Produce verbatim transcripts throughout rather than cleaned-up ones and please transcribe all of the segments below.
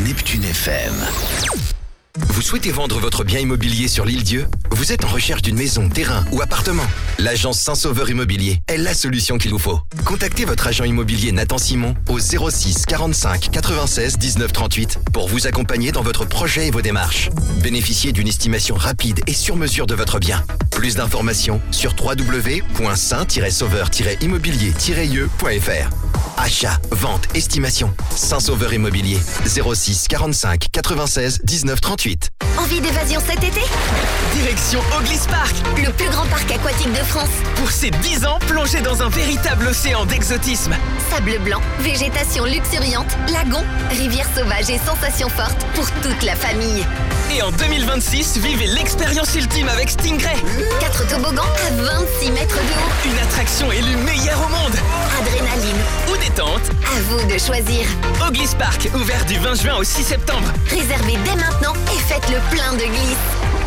Neptune F M. Vous souhaitez vendre votre bien immobilier sur l'Île-Dieu ? Vous êtes en recherche d'une maison, terrain ou appartement ? L'agence Saint-Sauveur Immobilier est la solution qu'il vous faut. Contactez votre agent immobilier Nathan Simon au zéro six quarante-cinq quatre-vingt-seize dix-neuf trente-huit pour vous accompagner dans votre projet et vos démarches. Bénéficiez d'une estimation rapide et sur mesure de votre bien. Plus d'informations sur w w w point saint sauveur immobilier tiret e point f r. Achat, vente, estimation. Saint-Sauveur Immobilier. zéro six quarante-cinq quatre-vingt-seize dix-neuf trente-huit. Envie d'évasion cet été ? Direction Oglis Park, le plus grand parc aquatique de France. Pour ses dix ans, plongez dans un véritable océan d'exotisme. Sable blanc, végétation luxuriante, lagons, rivières sauvages et sensations fortes pour toute la famille. Et en deux mille vingt-six, vivez l'expérience ultime avec Stingray. Quatre toboggans à vingt-six mètres de haut. Une attraction élue meilleure au monde. Adrénaline ou détente. À vous de choisir. Oglis Park, ouvert du vingt juin au six septembre. Réservez dès maintenant et faites le plein de glisse.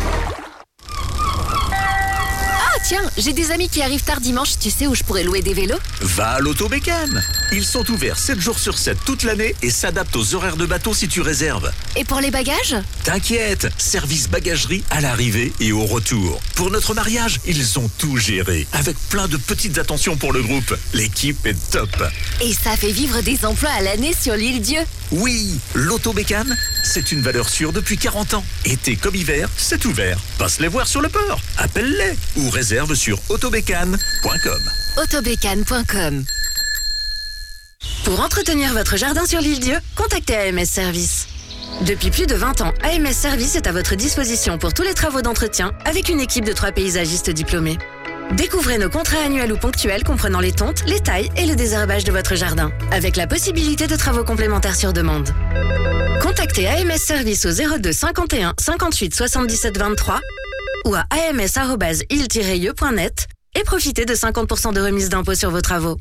Tiens, j'ai des amis qui arrivent tard dimanche, tu sais où je pourrais louer des vélos ? Va à l'Autobécane. Ils sont ouverts sept jours sur sept toute l'année et s'adaptent aux horaires de bateau si tu réserves. Et pour les bagages ? T'inquiète, service bagagerie à l'arrivée et au retour. Pour notre mariage, ils ont tout géré, avec plein de petites attentions pour le groupe. L'équipe est top. Et ça fait vivre des emplois à l'année sur l'Île-Dieu. Oui, l'Autobécane, c'est une valeur sûre depuis quarante ans. Été comme hiver, c'est ouvert. Passe les voir sur le port, appelle-les ou réserve sur autobécane point com. autobécane point com. Pour entretenir votre jardin sur l'Île-Dieu, contactez A M S Service. Depuis plus de vingt ans, A M S Service est à votre disposition pour tous les travaux d'entretien avec une équipe de trois paysagistes diplômés. Découvrez nos contrats annuels ou ponctuels comprenant les tontes, les tailles et le désherbage de votre jardin, avec la possibilité de travaux complémentaires sur demande. Contactez A M S Service au zéro deux cinquante et un cinquante-huit soixante-dix-sept vingt-trois ou à a m s arobase il tiret e point net et profitez de cinquante pour cent de remise d'impôt sur vos travaux.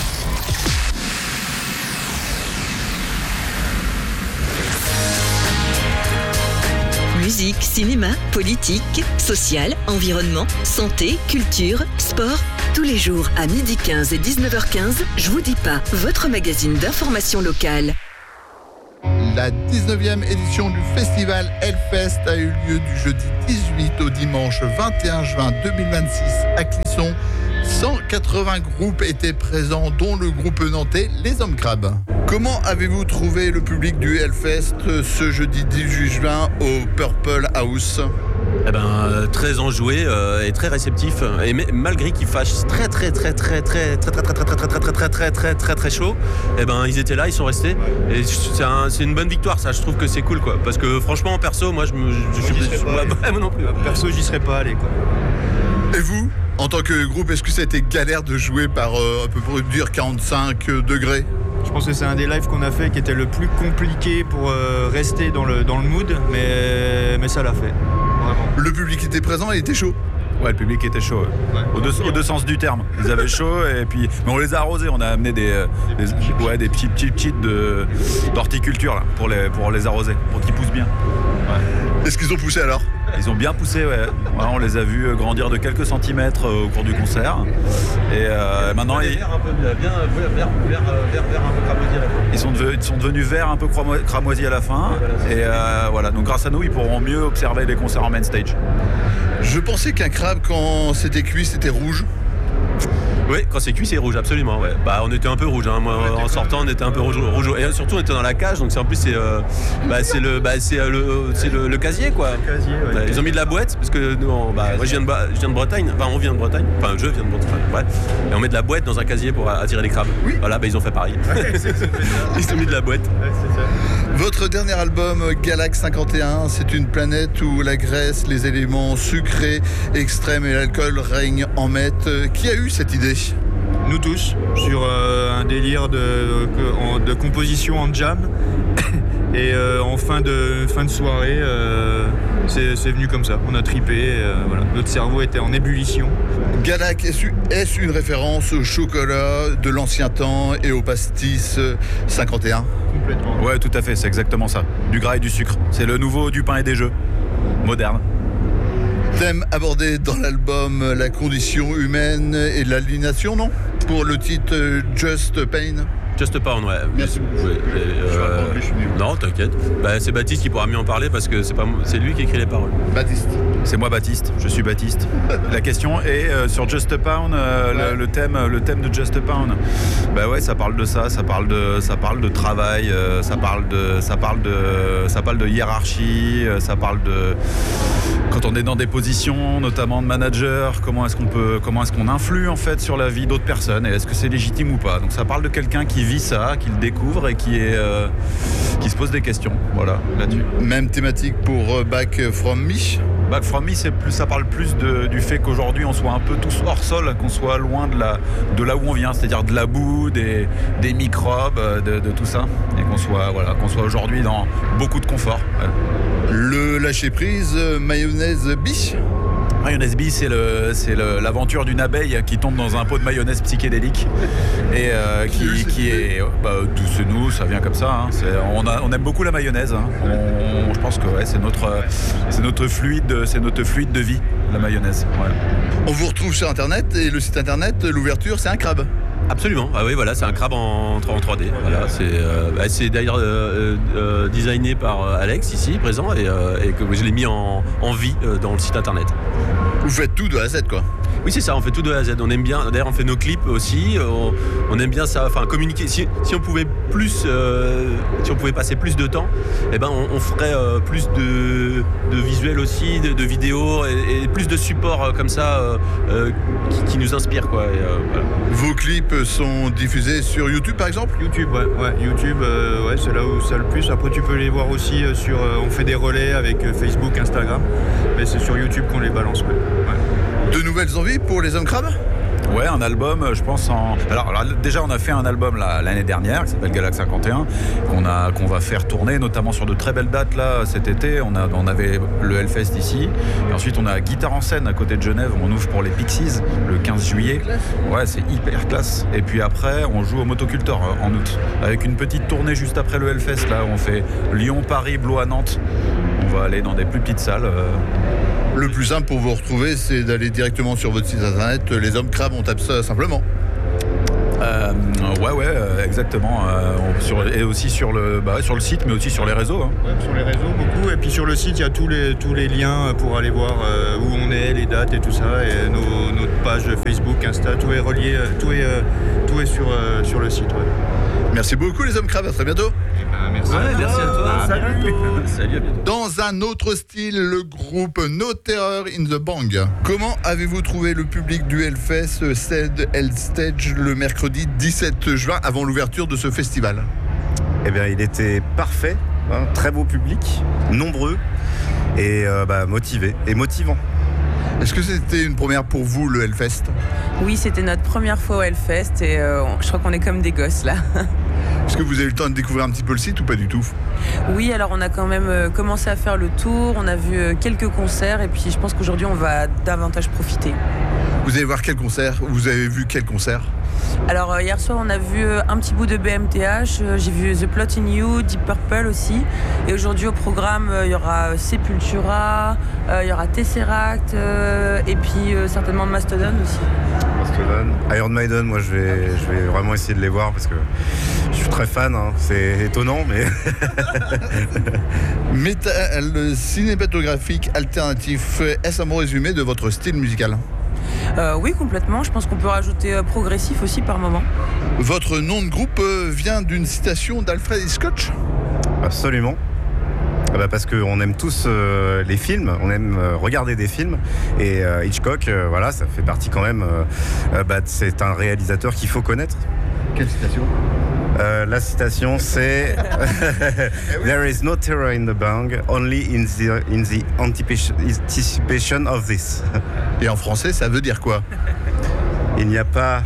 Musique, cinéma, politique, social, environnement, santé, culture, sport. Tous les jours à midi quinze et dix-neuf heures quinze, Je vous dis pas, votre magazine d'information locale. La dix-neuvième édition du festival Hellfest a eu lieu du jeudi dix-huit au dimanche vingt et un juin deux mille vingt-six à Clisson. cent quatre-vingts groupes étaient présents, dont le groupe nantais Les Hommes Crabes. Comment avez-vous trouvé le public du Hellfest ce jeudi dix-huit juin au Purple House ? Eh ben, euh, très enjoué euh, et très réceptif. Et m- malgré qu'il fasse très très très très très très très très très très très très très très très très très chaud, eh ben ils étaient là, ils sont restés. Et c'est, un, c'est une bonne victoire, ça. Je trouve que c'est cool, quoi. Parce que franchement, perso, moi, je me, je, je, je, je ouais, bah, moi non plus. Perso, j'y serais pas allé, quoi. Et vous, en tant que groupe, est-ce que ça a été galère de jouer par euh, un peu pour dire quarante-cinq degrés ? Je pense que c'est un des lives qu'on a fait qui était le plus compliqué pour euh, rester dans le, dans le mood, mais, mais ça l'a fait. Vraiment. Le public était présent et était chaud. Ouais, le public était chaud, ouais. Ouais. Aux, deux, aux deux sens du terme. Ils avaient chaud et puis, mais on les a arrosés. On a amené des, des, des, ouais, des petits petits petits de d'horticulture là pour les pour les arroser, pour qu'ils poussent bien. Ouais. Est-ce qu'ils ont poussé alors ? Ils ont bien poussé, ouais. Ouais, on les a vus grandir de quelques centimètres au cours du concert. Et euh, maintenant, ils... un peu bien, vert, vert, vert, vert, vert un peu cramoisi à la fin. Ils sont, devenus, ils sont devenus verts, un peu cramoisis à la fin. Et euh, voilà, donc grâce à nous, ils pourront mieux observer les concerts en main stage. Je pensais qu'un crabe, quand c'était cuit, c'était rouge. Oui, quand c'est cuit, c'est rouge, absolument. Ouais. Bah, on était un peu rouge. Hein. Moi, ouais, en sortant, on était un peu rouge, rouge. Et surtout, on était dans la cage, donc c'est en plus c'est, euh, bah, c'est le, bah, c'est le, c'est le, le casier, quoi. Le casier, ouais. Bah, ils ont mis de la boîte parce que nous, on, bah, moi, je viens, de, je viens de Bretagne. Enfin, on vient de Bretagne. Enfin, je viens de Bretagne. Ouais. Et on met de la boîte dans un casier pour attirer les crabes. Oui. Voilà, bah, ils ont fait pareil. Ouais, c'est, c'est ils ont mis de la boîte. Ouais, c'est ça. Votre dernier album, Galax cinquante et un, c'est une planète où la graisse, les éléments sucrés, extrêmes et l'alcool règnent en maître. Qui a eu cette idée ? Nous tous, sur euh, un délire de, de composition en jam. Et euh, en fin de, fin de soirée, euh, c'est, c'est venu comme ça. On a tripé, euh, voilà. Notre cerveau était en ébullition. Galax, est-ce une référence au chocolat de l'ancien temps et au pastis cinquante et un ? Complètement. Ouais, tout à fait, c'est exactement ça. Du gras et du sucre. C'est le nouveau du pain et des jeux. Moderne. Thème abordé dans l'album, la condition humaine et l'aliénation, non ? Pour le titre Just Pain. Just Pound, ouais. Merci beaucoup. Ouais, et, euh, Je raconte, mais je suis nul. non, t'inquiète. Bah, c'est Baptiste qui pourra mieux en parler parce que c'est pas moi- c'est lui qui écrit les paroles. Baptiste. C'est moi Baptiste, je suis Baptiste. La question est euh, sur Just a Pound, euh, Ouais. le, le thème, le thème de Just a Pound. Bah ouais, ça parle de ça, ça parle de, ça parle de travail, euh, ça parle de, ça parle de, ça parle de hiérarchie, euh, ça parle de quand on est dans des positions, notamment de manager, comment est-ce qu'on peut, comment est-ce qu'on influe en fait sur la vie d'autres personnes et est-ce que c'est légitime ou pas. Donc ça parle de quelqu'un qui vit ça, qui le découvre et qui est, euh, qui se pose des questions. Voilà, là-dessus. Même thématique pour euh, Back From Me. Back From Me, c'est plus, ça parle plus de- du fait qu'aujourd'hui on soit un peu tous hors sol, qu'on soit loin de, la, de là où on vient, c'est-à-dire de la boue, des, des microbes, de, de tout ça, et qu'on soit, voilà, qu'on soit aujourd'hui dans beaucoup de confort. Ouais. Le lâcher prise, euh, mayonnaise biche. Mayonnaise bee, c'est le- c'est le- l'aventure d'une abeille qui tombe dans un pot de mayonnaise psychédélique et euh, qui, qui est, bah, tout c'est nous, ça vient comme ça. Hein. C'est- on, a- on aime beaucoup la mayonnaise. Hein. On- je pense que ouais, c'est notre, c'est notre fluide, c'est notre fluide de vie, la mayonnaise. Ouais. On vous retrouve sur internet et le site internet, l'ouverture, c'est un crabe. Absolument. Ah oui, voilà, c'est un crabe en, en trois D. Voilà, c'est, euh, bah, c'est d'ailleurs euh, euh, designé par euh, Alex ici présent et, euh, et que je l'ai mis en, en vie euh, dans le site internet. Vous faites tout de A à Z, quoi. Oui, c'est ça, on fait tout de A à Z. On aime bien, d'ailleurs, on fait nos clips aussi. On, on aime bien ça, enfin, communiquer. Si, si on pouvait plus, euh, si on pouvait passer plus de temps, eh ben, on, on ferait euh, plus de, de visuels aussi, de, de vidéos et, et plus de supports euh, comme ça euh, euh, qui, qui nous inspirent, quoi. Et, euh, voilà. Vos clips sont diffusés sur YouTube, par exemple. YouTube, ouais, ouais, YouTube, euh, ouais, c'est là où ça le plus. Après, tu peux les voir aussi euh, sur. euh, on fait des relais avec euh, Facebook, Instagram, mais c'est sur YouTube qu'on les balance. Ouais. Ouais. De nouvelles envies pour les hommes crabes. Ouais, un album, je pense en. Alors, alors, déjà, on a fait un album là, l'année dernière qui s'appelle Galax cinquante et un, qu'on a, qu'on va faire tourner, notamment sur de très belles dates là cet été. On a, on avait le Hellfest ici, et ensuite on a Guitare en scène à côté de Genève. On ouvre pour les Pixies le quinze juillet. Ouais, c'est hyper classe. Et puis après, on joue au Motocultor euh, en août, avec une petite tournée juste après le Hellfest là. Où on fait Lyon, Paris, Blois, Nantes. On va aller dans des plus petites salles. Euh... Le plus simple pour vous retrouver, c'est d'aller directement sur votre site internet. Les hommes crabes, on tape ça simplement. Euh, ouais, ouais, euh, exactement. Euh, on- sur, et aussi sur le, bah, ouais, sur le site, mais aussi sur les réseaux. Hein. Ouais, sur les réseaux, beaucoup. Et puis sur le site, il y a tous les, tous les liens pour aller voir euh, où on est, les dates et tout ça. Et nos, notre page Facebook, Insta, tout est relié, euh, tout est, euh, tout est sur, euh, sur le site. Ouais. Merci beaucoup les hommes crabes, à très bientôt. Et ben, merci. Ouais, merci à toi. À Salut. bientôt. Salut, à bientôt. Dans un autre style, le groupe No Terror in the Bang. Comment avez-vous trouvé le public du Hellfest Ced Hell Stage le mercredi dix-sept juin avant l'ouverture de ce festival? Eh bien, il était parfait, hein, très beau public, nombreux et euh, bah, motivé et motivant. Est-ce que c'était une première pour vous, le Hellfest? Oui, c'était notre première fois au Hellfest et euh, on- je crois qu'on est comme des gosses là. Est-ce que vous avez eu le temps de découvrir un petit peu le site ou pas du tout? Oui, alors on a quand même euh, commencé à faire le tour, on a vu euh, quelques concerts et puis je pense qu'aujourd'hui on va davantage profiter. Vous allez voir quel concert? Vous avez vu quel concert? Alors euh, hier soir on a vu euh, un petit bout de B M T H, euh, j'ai vu The Plot in You, Deep Purple aussi. Et aujourd'hui au programme euh, il y aura euh, Sepultura, euh, il y aura Tesseract euh, et puis euh, certainement Mastodon aussi. Mastodon. Iron Maiden, moi je vais, je vais vraiment essayer de les voir parce que je suis très fan, hein. C'est étonnant mais... Métal cinématographique alternatif, est-ce un bon résumé de votre style musical? Euh, oui complètement, je pense qu'on peut rajouter euh, progressif aussi par moment. Votre nom de groupe euh, vient d'une citation d'Alfred Hitchcock? Absolument. Ah bah parce qu'on aime tous euh, les films, on aime euh, regarder des films et euh, Hitchcock, euh, voilà, ça fait partie quand même, euh, euh, bah, c'est un réalisateur qu'il faut connaître. Quelle citation? Euh, la citation c'est There is no terror in the bang, only in the, in the anticipation of this. Et en français, ça veut dire quoi? Il n'y a pas...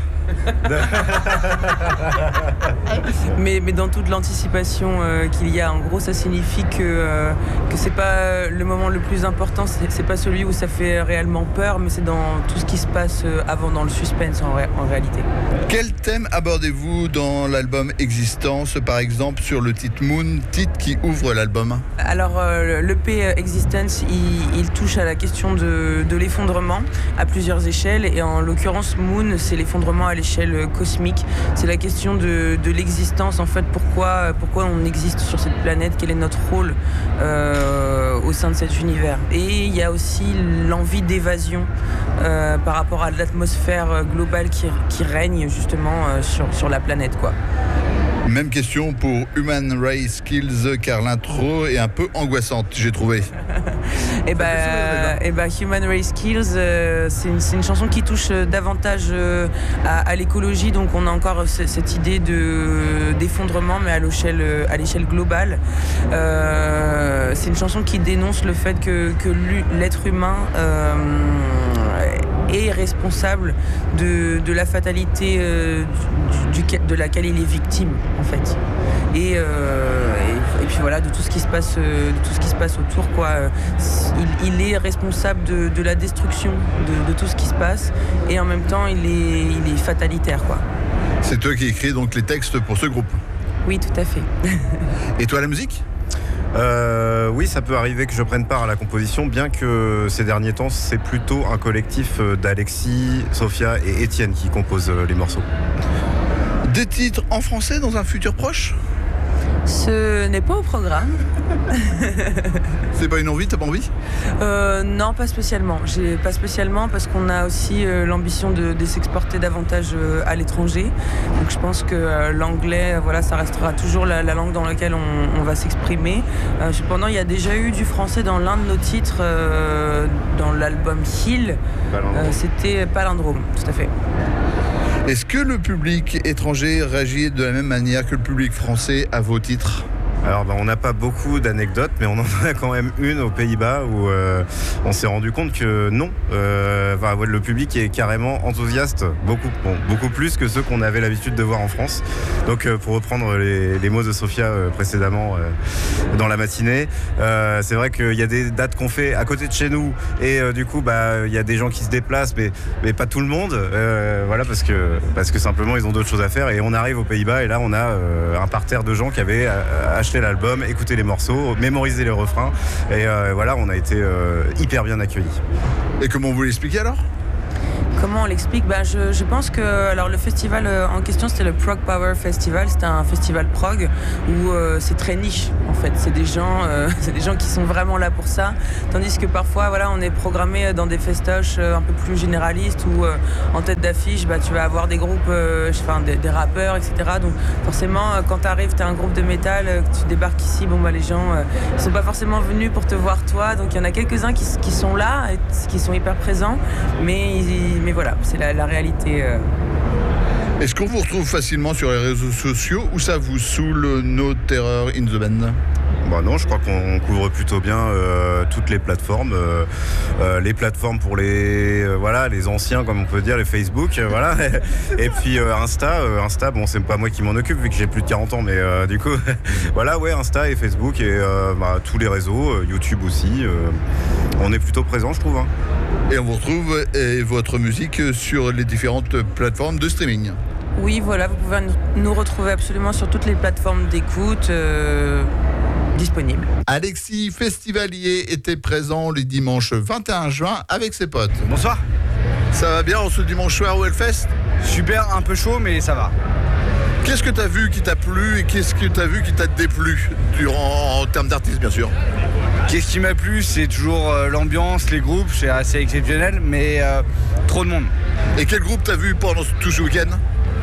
mais, mais dans toute l'anticipation euh, qu'il y a, en gros, ça signifie que, euh, que c'est pas le moment le plus important, c'est, c'est pas celui où ça fait réellement peur, mais c'est dans tout ce qui se passe avant, dans le suspense en, ré- en réalité. Quel thème abordez-vous dans l'album Existence, par exemple sur le titre Moon, titre qui ouvre l'album? Alors, euh, l'E P Existence, il, il touche à la question de, de l'effondrement à plusieurs échelles, et en l'occurrence, Moon, c'est l'effondrement à l'échelle cosmique. C'est la question de, de l'existence, en fait, pourquoi, pourquoi on existe sur cette planète, quel est notre rôle euh, au sein de cet univers. Et il y a aussi l'envie d'évasion euh, par rapport à l'atmosphère globale qui, qui règne justement euh, sur, sur la planète, quoi. Même question pour Human Race Kills, car l'intro est un peu angoissante, j'ai trouvé. Et bah, et bah, Human Race Kills, euh, c'est, une, c'est une chanson qui touche davantage euh, à, à l'écologie, donc on a encore c- cette idée de, d'effondrement, mais à l'échelle, à l'échelle globale. Euh, c'est une chanson qui dénonce le fait que, que l'être humain euh, est responsable de, de la fatalité euh, du, du, de laquelle il est victime, en fait. Et, euh, et, et puis voilà, de tout ce qui se passe, de tout ce qui se passe autour, quoi. Il, il est responsable de, de la destruction de, de tout ce qui se passe, et en même temps, il est, il est fatalitaire, quoi. C'est toi qui écris donc les textes pour ce groupe? Oui, tout à fait. Et toi, la musique? Euh, oui, ça peut arriver que je prenne part à la composition, bien que ces derniers temps, c'est plutôt un collectif d'Alexis, Sophia et Étienne qui composent les morceaux. Des titres en français dans un futur proche? Ce n'est pas au programme. C'est pas une envie, t'as pas envie? euh, Non, pas spécialement. J'ai, pas spécialement parce qu'on a aussi euh, l'ambition de, de s'exporter davantage euh, à l'étranger. Donc je pense que euh, l'anglais, euh, voilà, ça restera toujours la, la langue dans laquelle on, on va s'exprimer. Euh, cependant, il y a déjà eu du français dans l'un de nos titres, euh, dans l'album Hill. Euh, c'était Palindrome, tout à fait. Est-ce que le public étranger réagit de la même manière que le public français à vos titres ? Alors bah, on n'a pas beaucoup d'anecdotes, mais on en a quand même une aux Pays-Bas où euh, on s'est rendu compte que non, euh, bah, le public est carrément enthousiaste, beaucoup, bon, beaucoup plus que ceux qu'on avait l'habitude de voir en France. Donc euh, pour reprendre les, les mots de Sophia euh, précédemment euh, dans la matinée, euh, c'est vrai qu'il y a des dates qu'on fait à côté de chez nous et euh, du coup bah il y a des gens qui se déplacent, mais, mais pas tout le monde, euh, voilà parce que, parce que simplement ils ont d'autres choses à faire et on arrive aux Pays-Bas et là on a euh, un parterre de gens qui avaient euh, acheté l'album, écouter les morceaux, mémoriser les refrains et euh, voilà, on a été euh, hyper bien accueillis. Et comment vous l'expliquez alors ? Comment on l'explique ? Ben, je, je pense que alors, le festival en question, c'était le Prog Power Festival. C'était un festival prog où euh, c'est très niche, en fait. C'est des, gens, euh, c'est des gens qui sont vraiment là pour ça. Tandis que parfois, voilà, on est programmé dans des festoches euh, un peu plus généralistes où euh, en tête d'affiche, bah, tu vas avoir des groupes, euh, enfin, des, des rappeurs, et cetera. Donc forcément, euh, quand tu arrives, tu as un groupe de métal, euh, que tu débarques ici, bon, bah, les gens euh, ils sont pas forcément venus pour te voir toi. Donc il y en a quelques-uns qui, qui sont là, et qui sont hyper présents, mais ils, mais voilà, c'est la, la réalité. Euh... Est-ce qu'on vous retrouve facilement sur les réseaux sociaux ou ça vous saoule No Terror in the Band ? Bah non, je crois qu'on couvre plutôt bien euh, toutes les plateformes, euh, euh, les plateformes pour les euh, voilà les anciens comme on peut dire, les Facebook, euh, voilà. Et puis euh, Insta, euh, Insta, bon c'est pas moi qui m'en occupe vu que j'ai plus de quarante ans, mais euh, du coup voilà ouais Insta et Facebook et euh, bah, tous les réseaux, euh, YouTube aussi, euh, on est plutôt présent je trouve. Hein. Et on vous retrouve et votre musique sur les différentes plateformes de streaming. Oui voilà, vous pouvez nous retrouver absolument sur toutes les plateformes d'écoute. Euh... disponible. Alexis Festivalier était présent le dimanche vingt et un juin avec ses potes. Bonsoir. Ça va bien en ce dimanche soir au Hellfest ? Super, un peu chaud mais ça va. Qu'est-ce que tu as vu qui t'a plu et qu'est-ce que tu as vu qui t'a déplu durant, en termes d'artistes bien sûr ? Qu'est-ce qui m'a plu ? C'est toujours euh, l'ambiance, les groupes, c'est assez exceptionnel mais euh, trop de monde. Et quel groupe t'as vu pendant tout ce week-end ?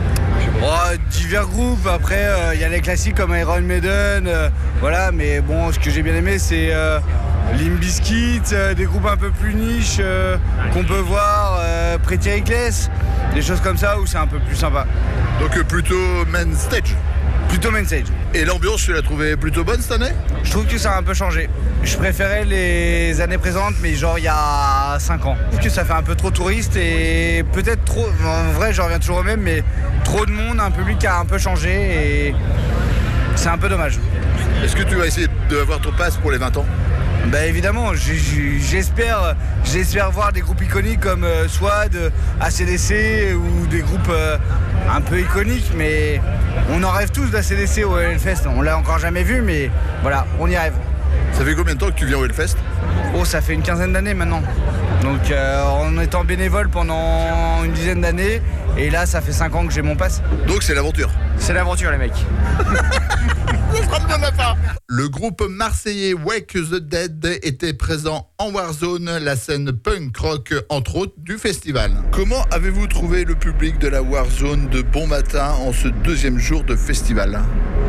Oh, divers groupes, après il euh, y a les classiques comme Iron Maiden, euh, voilà, mais bon, ce que j'ai bien aimé c'est euh, Limp Bizkit, euh, des groupes un peu plus niches euh, qu'on peut voir, euh, Pretty Reckless, des choses comme ça où c'est un peu plus sympa. Donc euh, plutôt main stage ? Plutôt main stage. Et l'ambiance, tu l'as trouvée plutôt bonne cette année ? Je trouve que ça a un peu changé. Je préférais les années présentes, mais genre il y a cinq ans. Je trouve que ça fait un peu trop touriste et peut-être trop... En vrai, je reviens toujours au même, mais trop de monde, un public qui a un peu changé et c'est un peu dommage. Est-ce que tu vas essayer d'avoir ton pass pour les vingt ans ? Bah évidemment, j'espère, j'espère voir des groupes iconiques comme euh, Swad, A C D C ou des groupes euh, un peu iconiques, mais on en rêve tous d'A C D C au Hellfest. On l'a encore jamais vu, mais voilà, on y rêve. Ça fait combien de temps que tu viens au Hellfest ? Oh, ça fait une quinzaine d'années maintenant. Donc euh, en étant bénévole pendant une dizaine d'années, et là ça fait cinq ans que j'ai mon pass. Donc c'est l'aventure ? C'est l'aventure, les mecs. Ce sera le bon appart. Le groupe marseillais Wake the Dead était présent en Warzone, la scène punk rock entre autres du festival. Comment avez-vous trouvé le public de la Warzone de bon matin en ce deuxième jour de festival ?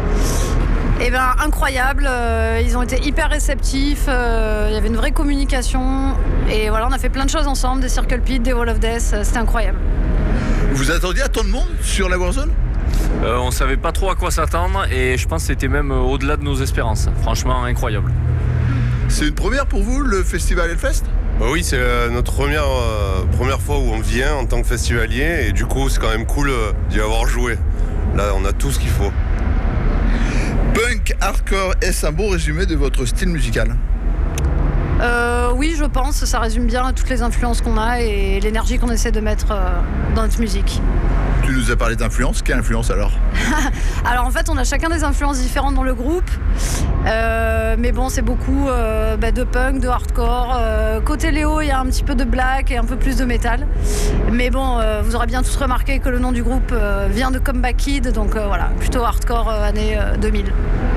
Eh ben incroyable, euh, ils ont été hyper réceptifs, euh, il y avait une vraie communication et voilà, on a fait plein de choses ensemble, des Circle Pit, des Wall of Death, euh, c'était incroyable. Vous attendiez à tant de monde sur la Warzone ? Euh, on savait pas trop à quoi s'attendre et je pense que c'était même au-delà de nos espérances. Franchement, incroyable. C'est une première pour vous, le festival Hellfest ? Bah oui, c'est euh, notre première, euh, première fois où on vient en tant que festivalier et du coup, c'est quand même cool euh, d'y avoir joué. Là, on a tout ce qu'il faut. Punk, hardcore, est-ce un bon résumé de votre style musical ? Euh, oui, je pense, ça résume bien toutes les influences qu'on a et l'énergie qu'on essaie de mettre euh, dans notre musique. Tu nous as parlé d'influence, quelle influence alors ? Alors en fait on a chacun des influences différentes dans le groupe, euh, mais bon c'est beaucoup euh, bah, de punk, de hardcore, euh, côté Léo il y a un petit peu de black et un peu plus de métal, mais bon euh, vous aurez bien tous remarqué que le nom du groupe euh, vient de Comeback Kid, donc euh, voilà, plutôt hardcore euh, années euh, deux mille.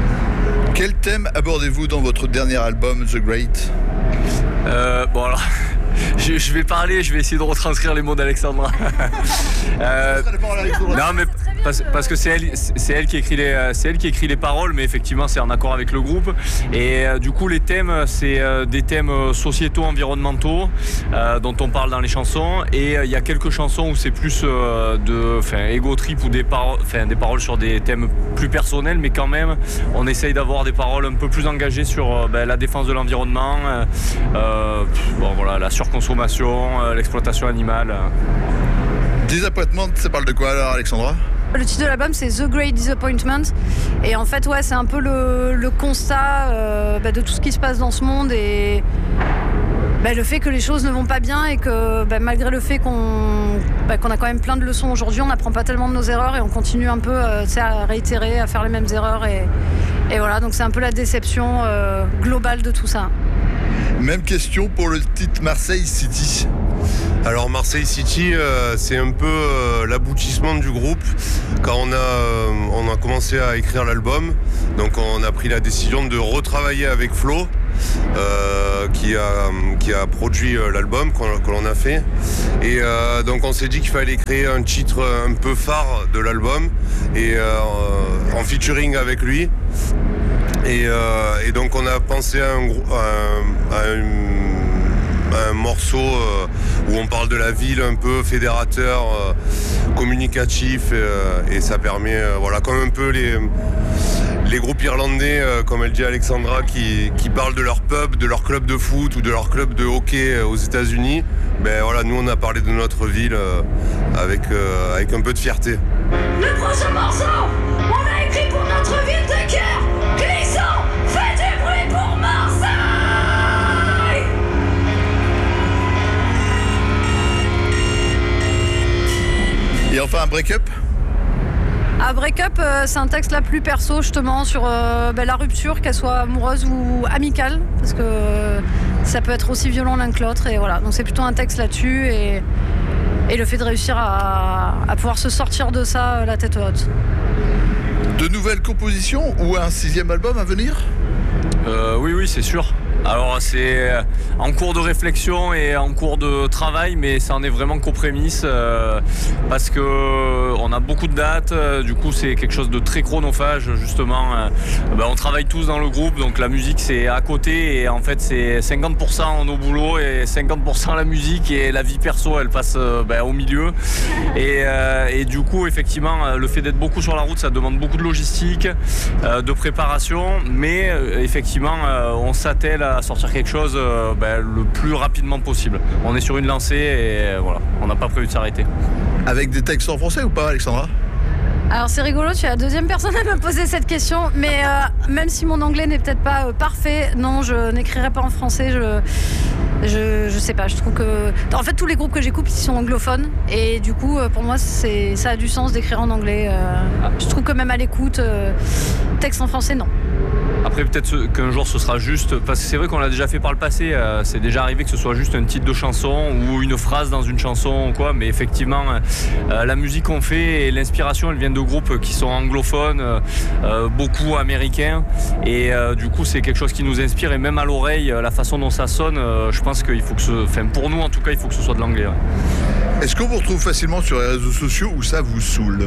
Quel thème abordez-vous dans votre dernier album The Great ? euh, Bon alors... Je, je vais parler, je vais essayer de retranscrire les mots d'Alexandra. euh, non mais parce, parce que c'est elle, c'est elle qui écrit les, c'est elle qui écrit les paroles, mais effectivement c'est en accord avec le groupe. Et euh, du coup les thèmes, c'est euh, des thèmes sociétaux, environnementaux, euh, dont on parle dans les chansons. Et il euh, y a quelques chansons où c'est plus euh, de, enfin, ego trip ou des paroles, enfin des paroles sur des thèmes plus personnels, mais quand même on essaye d'avoir des paroles un peu plus engagées sur euh, ben, la défense de l'environnement. Euh, bon voilà, la surconsommation, euh, l'exploitation animale. Disappointment, ça parle de quoi alors Alexandra ? Le titre de l'album c'est The Great Disappointment et en fait ouais c'est un peu le, le constat euh, bah, de tout ce qui se passe dans ce monde et bah, le fait que les choses ne vont pas bien et que bah, malgré le fait qu'on, bah, qu'on a quand même plein de leçons aujourd'hui, on n'apprend pas tellement de nos erreurs et on continue un peu euh, à réitérer, à faire les mêmes erreurs et, et voilà, donc c'est un peu la déception euh, globale de tout ça. Même question pour le titre Marseille City. Alors Marseille City, euh, c'est un peu euh, l'aboutissement du groupe. Quand on a, euh, on a commencé à écrire l'album, donc on a pris la décision de retravailler avec Flo, euh, qui, a, qui a produit euh, l'album qu'on, que l'on a fait. Et euh, donc on s'est dit qu'il fallait créer un titre un peu phare de l'album, et euh, en featuring avec lui. Et, euh, et donc on a pensé à un, à, à une, à un morceau euh, où on parle de la ville un peu fédérateur, euh, communicatif, euh, et ça permet, euh, voilà, comme un peu les, les groupes irlandais, euh, comme elle dit Alexandra, qui, qui parlent de leur pub, de leur club de foot ou de leur club de hockey euh, aux États-Unis. Ben voilà, nous on a parlé de notre ville euh, avec, euh, avec un peu de fierté. Le prochain morceau, on l'a écrit pour notre ville de cœur. Clisson, fais du bruit pour Marseille. Et enfin un break-up ? À Break-up, euh, c'est un texte là plus perso justement sur euh, bah, la rupture, qu'elle soit amoureuse ou amicale, parce que euh, ça peut être aussi violent l'un que l'autre et voilà. Donc c'est plutôt un texte là-dessus et, et le fait de réussir à, à pouvoir se sortir de ça euh, la tête haute. De nouvelles compositions ou un sixième album à venir ? euh, Oui, oui, c'est sûr. Alors c'est en cours de réflexion et en cours de travail, mais ça en est vraiment qu'aux prémices euh, parce que on a beaucoup de dates, euh, du coup c'est quelque chose de très chronophage justement. Euh, ben, on travaille tous dans le groupe, donc la musique c'est à côté et en fait c'est cinquante pour cent nos boulots et cinquante pour cent la musique et la vie perso elle passe euh, ben, au milieu et, euh, et du coup effectivement le fait d'être beaucoup sur la route ça demande beaucoup de logistique, euh, de préparation, mais euh, effectivement euh, on s'attelle à à sortir quelque chose euh, ben, le plus rapidement possible. On est sur une lancée et euh, voilà, on n'a pas prévu de s'arrêter. Avec des textes en français ou pas, Alexandra ? Alors c'est rigolo, tu es la deuxième personne à me poser cette question, mais euh, même si mon anglais n'est peut-être pas euh, parfait, non, je n'écrirai pas en français. Je, je, je sais pas, je trouve que... En fait, tous les groupes que j'écoute, ils sont anglophones, et du coup, euh, pour moi, c'est, ça a du sens d'écrire en anglais. Euh, je trouve que même à l'écoute, euh, texte en français, non. Après peut-être qu'un jour ce sera juste, parce que c'est vrai qu'on l'a déjà fait par le passé, euh, c'est déjà arrivé que ce soit juste un titre de chanson ou une phrase dans une chanson ou quoi, mais effectivement euh, la musique qu'on fait et l'inspiration elle vient de groupes qui sont anglophones, euh, beaucoup américains, et euh, du coup c'est quelque chose qui nous inspire, et même à l'oreille, la façon dont ça sonne, euh, je pense qu'il faut que ce, enfin pour nous en tout cas il faut que ce soit de l'anglais. Ouais. Est-ce qu'on vous retrouve facilement sur les réseaux sociaux ou ça vous saoule?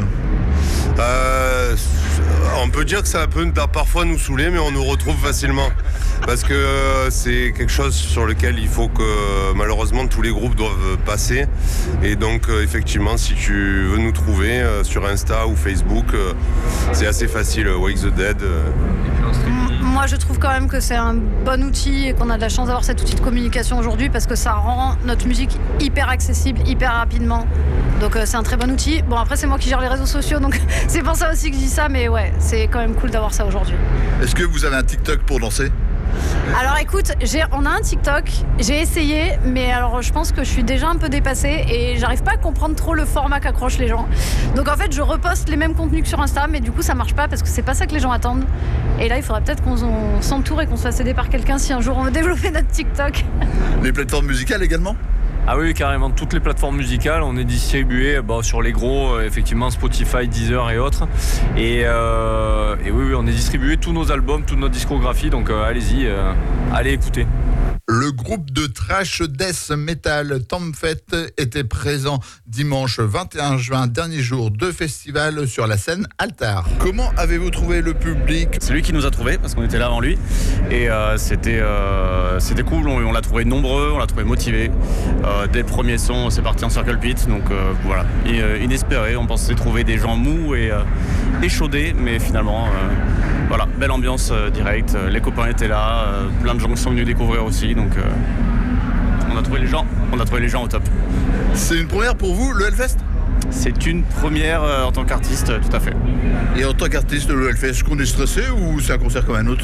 Euh, on peut dire que ça peut parfois nous saouler, mais on nous retrouve facilement. Parce que euh, c'est quelque chose sur lequel il faut que malheureusement tous les groupes doivent passer. Et donc euh, effectivement, si tu veux nous trouver euh, sur Insta ou Facebook, euh, c'est assez facile. Wake the Dead. Euh. Moi, je trouve quand même que c'est un bon outil et qu'on a de la chance d'avoir cet outil de communication aujourd'hui parce que ça rend notre musique hyper accessible, hyper rapidement. Donc euh, c'est un très bon outil. Bon, après, c'est moi qui gère les réseaux sociaux, donc c'est pour ça aussi que je dis ça, mais ouais, c'est quand même cool d'avoir ça aujourd'hui. Est-ce que vous avez un TikTok pour danser ? Alors écoute, j'ai, on a un TikTok, j'ai essayé, mais alors je pense que je suis déjà un peu dépassée et j'arrive pas à comprendre trop le format qu'accrochent les gens. Donc en fait, je reposte les mêmes contenus que sur Insta, mais du coup ça marche pas parce que c'est pas ça que les gens attendent. Et là, il faudrait peut-être qu'on on s'entoure et qu'on se fasse aider par quelqu'un si un jour on veut développer notre TikTok. Les plateformes musicales également ? Ah oui, carrément, toutes les plateformes musicales, on est distribué bah, sur les gros, euh, effectivement Spotify, Deezer et autres. Et, euh, et oui, oui, on est distribué tous nos albums, toute notre discographie, donc euh, allez-y, euh, allez écouter. Le groupe de thrash death metal Tomfet était présent dimanche vingt et un juin, dernier jour de festival sur la scène Altar. Comment avez-vous trouvé le public ? C'est lui qui nous a trouvés parce qu'on était là avant lui et euh, c'était, euh, c'était cool, on, on l'a trouvé nombreux, on l'a trouvé motivé. Euh, dès le premier son, c'est parti en circle pit, donc euh, voilà, et, euh, inespéré, on pensait trouver des gens mous et euh, échaudés, mais finalement... Euh, Voilà, belle ambiance euh, directe, les copains étaient là, euh, plein de gens sont venus découvrir aussi, donc euh, on a trouvé les gens, on a trouvé les gens au top. C'est une première pour vous, le Hellfest ? C'est une première euh, en tant qu'artiste, euh, tout à fait. Et en tant qu'artiste, le Hellfest, est-ce qu'on est stressé ou c'est un concert comme un autre ?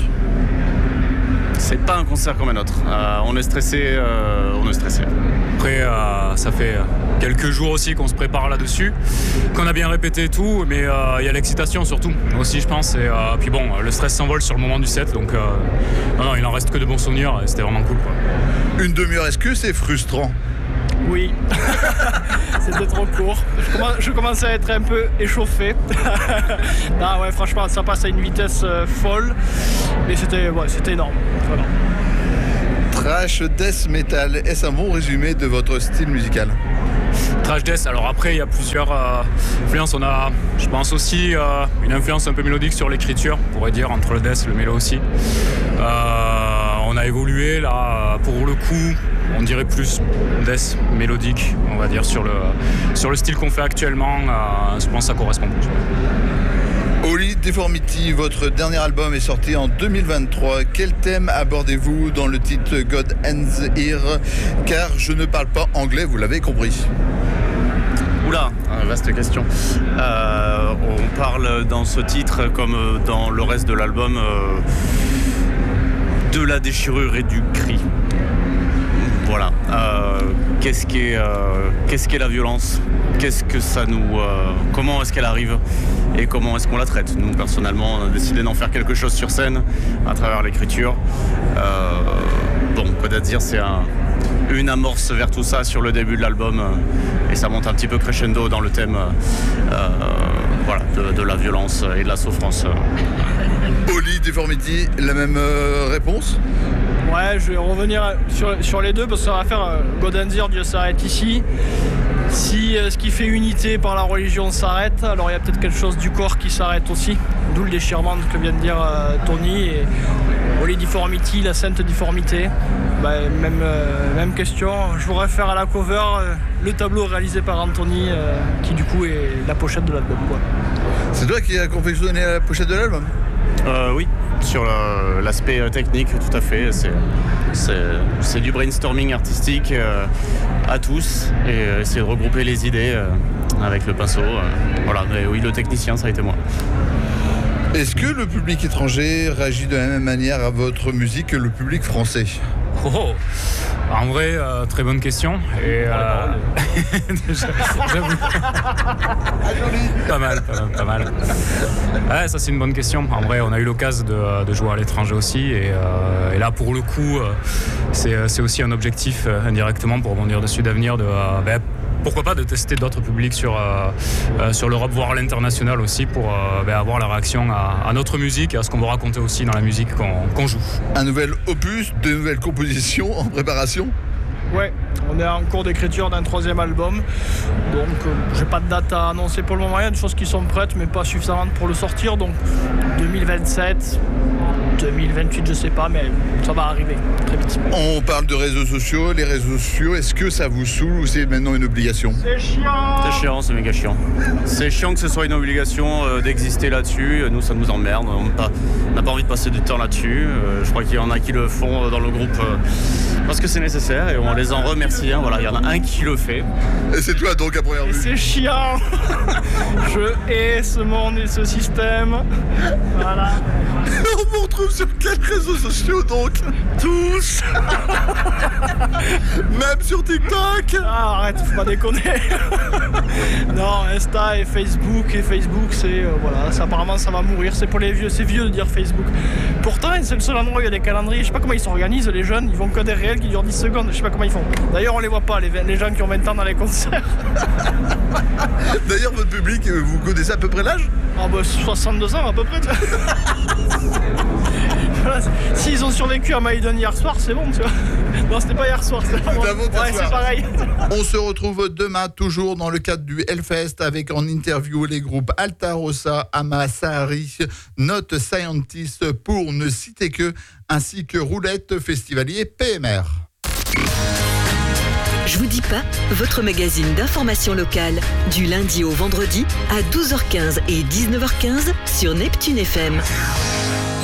C'est pas un concert comme un autre, euh, on est stressé, euh, on est stressé. Après, euh, ça fait quelques jours aussi qu'on se prépare là-dessus, qu'on a bien répété et tout, mais il euh, y a l'excitation surtout, aussi je pense. Et euh, puis bon, le stress s'envole sur le moment du set, donc euh, non, non, il en reste que de bons souvenirs et c'était vraiment cool, quoi. Une demi-heure, est-ce que c'est frustrant ? Oui, c'était trop court. Je, commence, je commençais à être un peu échauffé. Non, ouais, franchement, ça passe à une vitesse euh, folle, mais c'était, ouais, c'était énorme. Voilà. Trash death metal, est-ce un bon résumé de votre style musical ? Trash death, alors après il y a plusieurs euh, influences, on a je pense aussi euh, une influence un peu mélodique sur l'écriture, on pourrait dire, entre le death et le mélo aussi. Euh, on a évolué là, pour le coup, on dirait plus death mélodique, on va dire, sur le, sur le style qu'on fait actuellement, euh, je pense que ça correspond plus. Holy Deformity, votre dernier album est sorti en deux mille vingt-trois. Quel thème abordez-vous dans le titre God Ends Here ? Car je ne parle pas anglais, vous l'avez compris. Oula, vaste question. Euh, on parle dans ce titre, comme dans le reste de l'album, euh, de la déchirure et du cri. Voilà. Euh, qu'est-ce qu'est, euh, qu'est-ce qu'est la violence ? Qu'est-ce que ça nous, euh, comment est-ce qu'elle arrive et comment est-ce qu'on la traite ? Nous, personnellement, on a décidé d'en faire quelque chose sur scène à travers l'écriture. Euh, bon, quoi à dire, c'est un, une amorce vers tout ça sur le début de l'album et ça monte un petit peu crescendo dans le thème euh, voilà, de, de la violence et de la souffrance. Holy Deformity, la même euh, réponse ? Ouais, je vais revenir sur, sur les deux parce que ça va faire euh, God Ends Here, Dieu s'arrête ici. Si euh, ce qui fait unité par la religion s'arrête, alors il y a peut-être quelque chose du corps qui s'arrête aussi. D'où le déchirement que vient de dire euh, Tony. Et Holy Deformity, la sainte difformité. Bah, même, euh, même question. Je voudrais faire à la cover euh, le tableau réalisé par Anthony, euh, qui du coup est la pochette de l'album, quoi. C'est toi qui as confectionné la pochette de l'album ? Euh, oui, sur le, l'aspect technique, tout à fait. C'est, c'est, c'est du brainstorming artistique euh, à tous et euh, essayer de regrouper les idées euh, avec le pinceau. Euh, voilà, mais oui, le technicien, ça a été moi. Est-ce que le public étranger réagit de la même manière à votre musique que le public français ? Oh, oh. En vrai, euh, très bonne question. Et, euh... J'avoue. Pas mal, pas mal, pas mal. Ouais, ça c'est une bonne question. En vrai, on a eu l'occasion de, de jouer à l'étranger aussi. Et, euh, et là, pour le coup, c'est, c'est aussi un objectif euh, indirectement pour rebondir dessus d'avenir. De, euh, ben, pourquoi pas de tester d'autres publics sur, euh, euh, sur l'Europe, voire l'international aussi, pour euh, ben, avoir la réaction à, à notre musique et à ce qu'on veut raconter aussi dans la musique qu'on, qu'on joue. Un nouvel opus, de nouvelles compositions en préparation ? Ouais, on est en cours d'écriture d'un troisième album, donc euh, j'ai pas de date à annoncer pour le moment, il y a des choses qui sont prêtes mais pas suffisamment pour le sortir, donc deux mille vingt-sept, deux mille vingt-huit je sais pas, mais ça va arriver très vite. On parle de réseaux sociaux, les réseaux sociaux, est-ce que ça vous saoule ou c'est maintenant une obligation ? C'est chiant. C'est chiant, c'est méga chiant. C'est chiant que ce soit une obligation euh, d'exister là-dessus, nous ça nous emmerde, on n'a pas, pas envie de passer du temps là-dessus, euh, je crois qu'il y en a qui le font dans le groupe euh, parce que c'est nécessaire et on les en remercie, hein. Voilà, il y en a un qui le fait. Et c'est toi donc à première vue. Et c'est chiant. Je hais ce monde et ce système. Voilà. On vous retrouve sur quels réseaux sociaux donc ? Tous. Même sur TikTok ? Ah, arrête, faut pas déconner. Non, Insta et Facebook. Et Facebook, c'est... Euh, voilà, ça, apparemment, ça va mourir. C'est pour les vieux. C'est vieux de dire Facebook. Pourtant, c'est le seul endroit où il y a des calendriers. Je sais pas comment ils s'organisent, les jeunes. Ils vont que des réels qui durent dix secondes. Je sais pas comment ils font. D'ailleurs, on les voit pas, les, les gens qui ont vingt ans dans les concerts. D'ailleurs, votre public, vous connaissez à peu près l'âge ? Ah bah soixante-deux ans à peu près. Voilà, s'ils ont survécu à Maiden hier soir, c'est bon, tu vois. Non, c'était pas hier soir, c'est avant. Ouais, c'est pareil. On se retrouve demain, toujours dans le cadre du Hellfest, avec en interview les groupes Altarossa, Amasahari, Not Scientist, pour ne citer que, ainsi que Roulette Festivalier P M R. Je vous dis pas, votre magazine d'information locale, du lundi au vendredi à douze heures quinze et dix-neuf heures quinze sur Neptune F M.